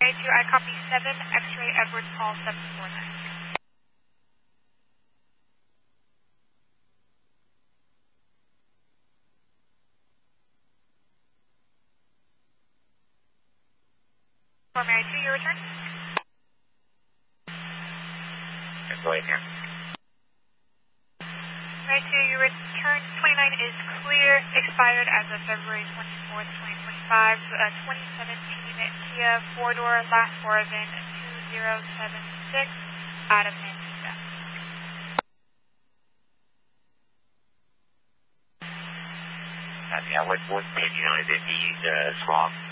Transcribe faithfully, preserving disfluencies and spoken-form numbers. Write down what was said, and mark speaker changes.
Speaker 1: Formary two, I copy seven, X-ray Edward Paul seven four nine. Formary two, your return?
Speaker 2: It's going here.
Speaker 1: Formary two, your return twenty-nine is clear, expired as of February twenty-fourth, twenty twenty-five, uh, twenty seventeen Kia four-door, last four of in two zero seven six, out of Manchester.
Speaker 2: Uh, yeah, what, what page, you know, is it the uh, swab?